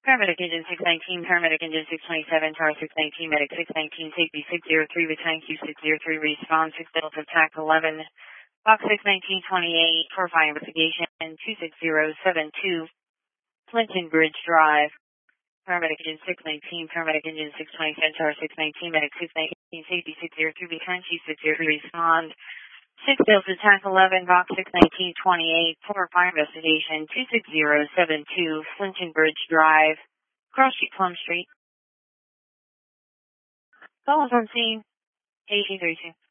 Paramedic Engine 619, Paramedic Engine 627, Tower 619, Medic 619, Safety 603, Battalion Q603, Respawn 6 Delta TAC 11, Box 61928, for fire investigation 26072, Clinton Bridge Drive. Paramedic Engine 619, Paramedic Engine 627, Tower 619, Medic 619, Safety 603, Battalion Q603, Respond 6 Delta TAC 11, Box 61928, for fire investigation 26072, Clinton Bridge Drive, Cross Street, Plum Street. Call on scene 1832.